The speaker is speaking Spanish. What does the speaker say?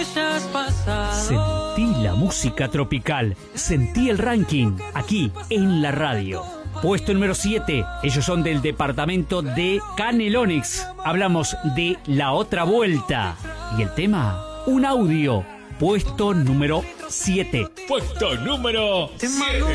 Sentí la música tropical, sentí el ranking, aquí en la radio. Puesto número 7, ellos son del departamento de Canelones. Hablamos de La Otra Vuelta. Y el tema, un audio. Puesto número 7. Puesto número 7.